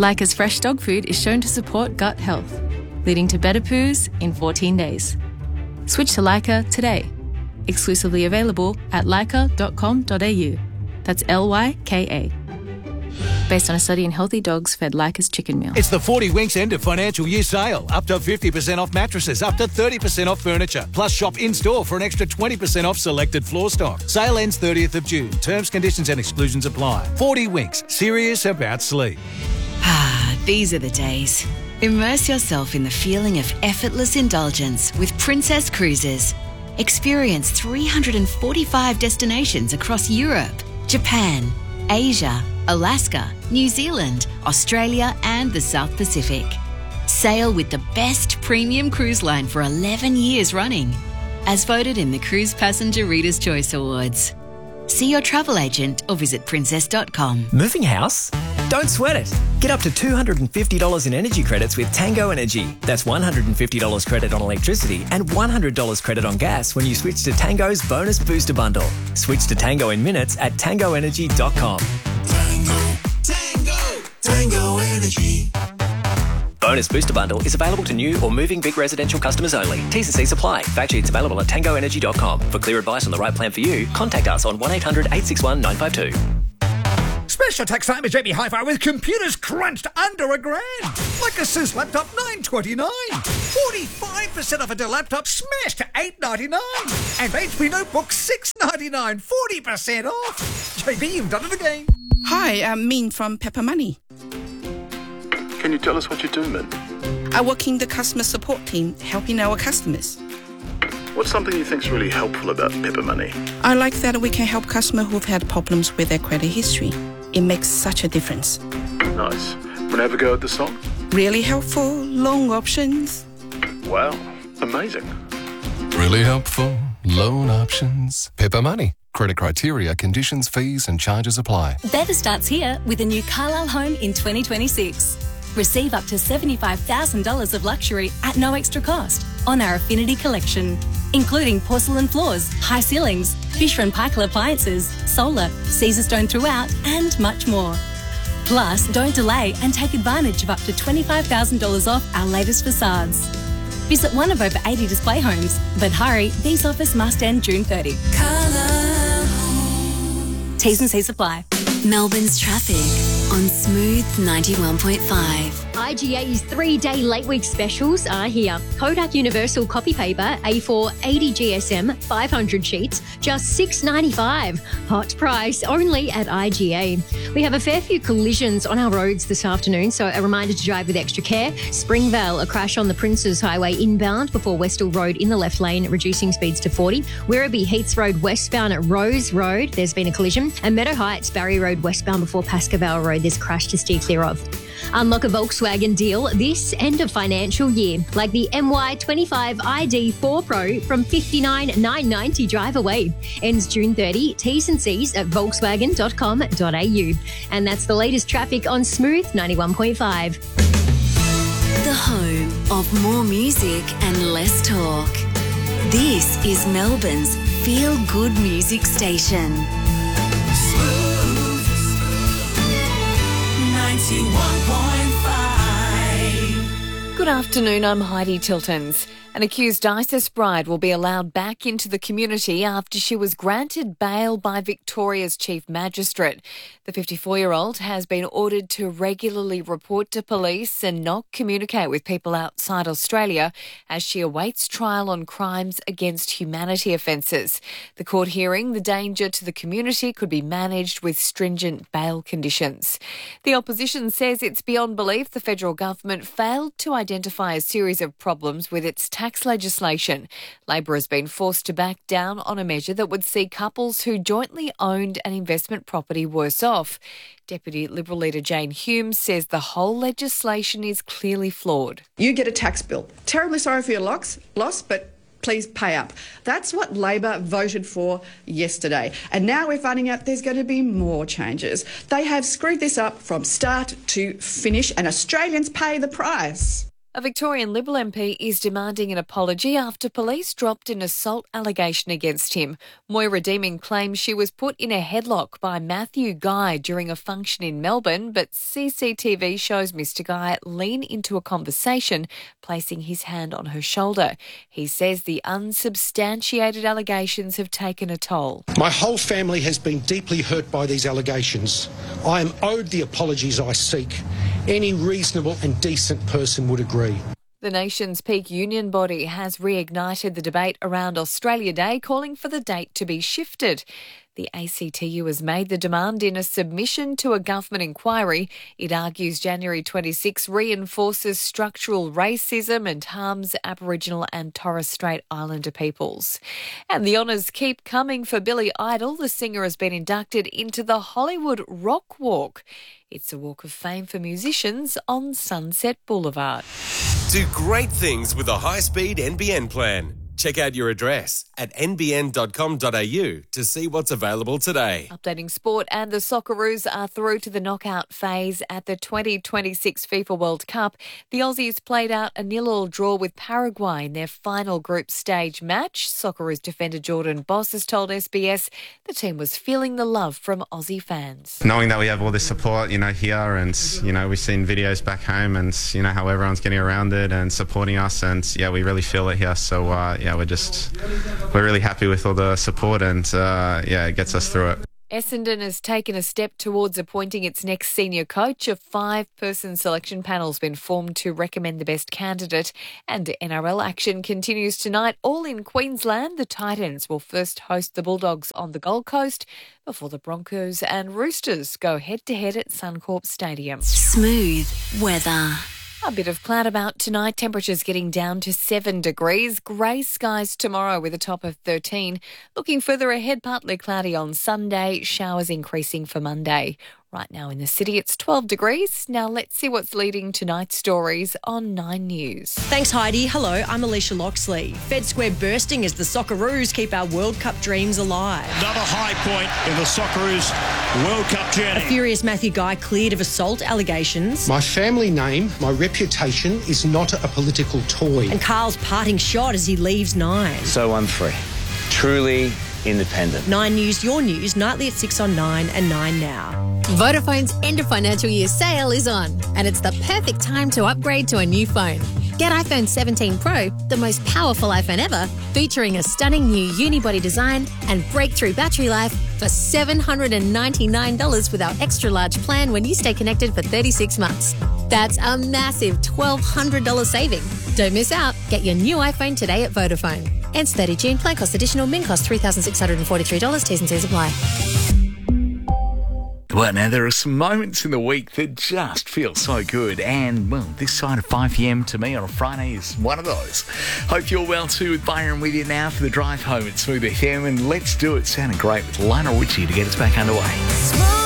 Leica's fresh dog food is shown to support gut health, leading to better poos in 14 days. Switch to Leica today. Exclusively available at leica.com.au. That's Lyka. Based on a study in healthy dogs fed Leica's chicken meal. It's the 40 Winks end of financial year sale. Up to 50% off mattresses, up to 30% off furniture. Plus shop in-store for an extra 20% off selected floor stock. Sale ends 30th of June. Terms, conditions and exclusions apply. 40 Winks. Serious about sleep. These are the days. Immerse yourself in the feeling of effortless indulgence with Princess Cruises. Experience 345 destinations across Europe, Japan, Asia, Alaska, New Zealand, Australia and the South Pacific. Sail with the best premium cruise line for 11 years running, as voted in the Cruise Passenger Reader's Choice Awards. See your travel agent or visit princess.com. Moving house? Don't sweat it. Get up to $250 in energy credits with Tango Energy. That's $150 credit on electricity and $100 credit on gas when you switch to Tango's Bonus Booster Bundle. Switch to Tango in minutes at tangoenergy.com. Tango Energy. Bonus Booster Bundle is available to new or moving big residential customers only. T's and C's apply. Fact sheets available at tangoenergy.com. For clear advice on the right plan for you, contact us on 1800 861 952. Special tax time at JB Hi-Fi with computers crunched under $1,000. Like Asus laptop $929. 45% off a Dell laptop smashed to $899. And HP notebook $699. 40% off. JB, you've done it again. Hi, I'm Min from Pepper Money. Can you tell us what you do, Min? I work in the customer support team, helping our customers. What's something you think's really helpful about Pepper Money? I like that we can help customers who've had problems with their credit history. It makes such a difference. Nice. Want to have a go at the song? Really helpful, loan options. Wow, amazing. Really helpful, loan options. Pepper Money. Credit criteria, conditions, fees and charges apply. Better starts here with a new Carlisle home in 2026. Receive up to $75,000 of luxury at no extra cost on our Affinity collection, including porcelain floors, high ceilings, Fisher & Paykel appliances, solar, Caesarstone throughout and much more. Plus, don't delay and take advantage of up to $25,000 off our latest facades. Visit one of over 80 display homes, but hurry, these offers must end June 30. T's and C's apply. Melbourne's traffic on Smooth 91.5. IGA's 3-day late week specials are here. Kodak Universal Copy Paper A4 80 GSM 500 sheets, just $6.95. Hot price only at IGA. We have a fair few collisions on our roads this afternoon, so a reminder to drive with extra care. Springvale, a crash on the Princes Highway inbound before Westall Road in the left lane, reducing speeds to 40. Werribee Heaths Road westbound at Rose Road, there's been a collision. And Meadow Heights, Barry Road westbound before Pascoe Road, there's a crash to steer clear of. Unlock a Volkswagen deal this end of financial year, like the MY25 ID4 Pro from $59,990 drive away. Ends June 30. T's and C's at volkswagen.com.au. And that's the latest traffic on Smooth 91.5. The home of more music and less talk. This is Melbourne's feel-good music station. Smooth 91.5. Good afternoon, I'm Heidi Tiltons. An accused ISIS bride will be allowed back into the community after she was granted bail by Victoria's Chief Magistrate. The 54-year-old has been ordered to regularly report to police and not communicate with people outside Australia as she awaits trial on crimes against humanity offences. The court hearing, the danger to the community could be managed with stringent bail conditions. The opposition says it's beyond belief the federal government failed to identify a series of problems with its tax legislation. Labor has been forced to back down on a measure that would see couples who jointly owned an investment property worse off. Deputy Liberal leader Jane Hume says the whole legislation is clearly flawed. You get a tax bill. Terribly sorry for your loss, but please pay up. That's what Labor voted for yesterday. And now we're finding out there's going to be more changes. They have screwed this up from start to finish, and Australians pay the price. A Victorian Liberal MP is demanding an apology after police dropped an assault allegation against him. Moira Deeming claims she was put in a headlock by Matthew Guy during a function in Melbourne, but CCTV shows Mr Guy lean into a conversation, placing his hand on her shoulder. He says the unsubstantiated allegations have taken a toll. My whole family has been deeply hurt by these allegations. I am owed the apologies I seek. Any reasonable and decent person would agree. The nation's peak union body has reignited the debate around Australia Day, calling for the date to be shifted. The ACTU has made the demand in a submission to a government inquiry. It argues January 26 reinforces structural racism and harms Aboriginal and Torres Strait Islander peoples. And the honours keep coming for Billy Idol. The singer has been inducted into the Hollywood Rock Walk. It's a walk of fame for musicians on Sunset Boulevard. Do great things with a high-speed NBN plan. Check out your address at nbn.com.au to see what's available today. Updating sport, and the Socceroos are through to the knockout phase at the 2026 FIFA World Cup. The Aussies played out a 0-0 draw with Paraguay in their final group stage match. Socceroos defender Jordan Boss has told SBS the team was feeling the love from Aussie fans. Knowing that we have all this support, here, and, we've seen videos back home and, how everyone's getting around it and supporting us, and, we really feel it here. So, we're really happy with all the support, and it gets us through it. Essendon has taken a step towards appointing its next senior coach. A 5-person selection panel has been formed to recommend the best candidate. And NRL action continues tonight, all in Queensland. The Titans will first host the Bulldogs on the Gold Coast before the Broncos and Roosters go head-to-head at Suncorp Stadium. Smooth weather. A bit of cloud about tonight, temperatures getting down to 7 degrees. Grey skies tomorrow with a top of 13. Looking further ahead, partly cloudy on Sunday, showers increasing for Monday. Right now in the city, it's 12 degrees. Now let's see what's leading tonight's stories on 9 News. Thanks, Heidi. Hello, I'm Alicia Loxley. Fed Square bursting as the Socceroos keep our World Cup dreams alive. Another high point in the Socceroos World Cup journey. A furious Matthew Guy cleared of assault allegations. My family name, my reputation is not a political toy. And Carl's parting shot as he leaves Nine. So unfree. Truly independent. 9 News, your news, nightly at 6 on 9 and 9 now. Vodafone's end of financial year sale is on, and it's the perfect time to upgrade to a new phone. Get iPhone 17 Pro, the most powerful iPhone ever, featuring a stunning new unibody design and breakthrough battery life for $799 with our extra large plan when you stay connected for 36 months. That's a massive $1,200 saving. Don't miss out. Get your new iPhone today at Vodafone. Ends 30 June. Plan cost additional. Min cost $3,643. T's and C's apply. Well, now, there are some moments in the week that just feel so good. And, well, this side of 5 p.m. to me on a Friday is one of those. Hope you're well too, with Byron with you now for the drive home at Smooth FM. And let's do it. Sounding great with Lionel Richie to get us back underway.